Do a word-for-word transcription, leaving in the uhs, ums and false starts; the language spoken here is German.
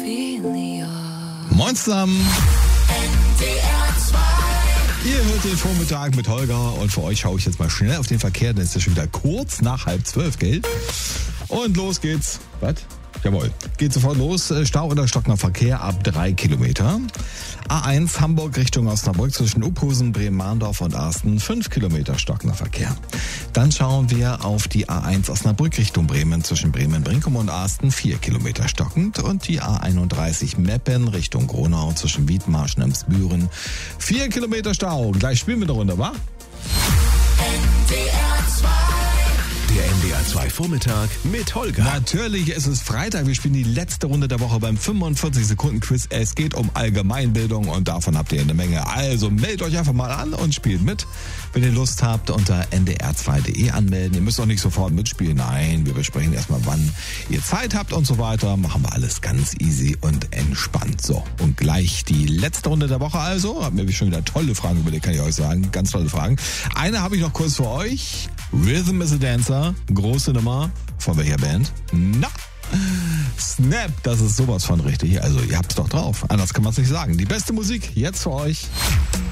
Moin zusammen. Ihr hört den Vormittag mit Holger und für euch schaue ich jetzt mal schnell auf den Verkehr, denn es ist schon wieder kurz nach halb zwölf, gell? Und los geht's. Was? Jawohl. Geht sofort los. Stau oder stockender Verkehr ab drei Kilometer. A eins Hamburg Richtung Osnabrück zwischen Uphusen, Bremen-Mahndorf und Arsten. fünf Kilometer stockender Verkehr. Dann schauen wir auf die A eins Osnabrück Richtung Bremen zwischen Bremen-Brinkum und Arsten. vier Kilometer stockend. Und die A einunddreißig Meppen Richtung Gronau zwischen Wiedmarsch und Emsbüren. vier Kilometer Stau. Gleich spielen wir eine Runde, wa? Der N D R zwei Vormittag mit Holger. Natürlich, es ist Freitag. Wir spielen die letzte Runde der Woche beim fünfundvierzig Sekunden Quiz. Es geht um Allgemeinbildung und davon habt ihr eine Menge. Also meldet euch einfach mal an und spielt mit. Wenn ihr Lust habt, unter n d r zwei punkt d e anmelden. Ihr müsst auch nicht sofort mitspielen. Nein, wir besprechen erstmal, wann ihr Zeit habt und so weiter. Machen wir alles ganz easy und entspannt. So, und gleich die letzte Runde der Woche also. Hab mir schon wieder tolle Fragen überlegt, kann ich euch sagen. Ganz tolle Fragen. Eine habe ich noch kurz für euch. Rhythm is a Dancer, große Nummer, von welcher Band? Na, Snap, das ist sowas von richtig. Also ihr habt's doch drauf, anders kann man es nicht sagen. Die beste Musik jetzt für euch.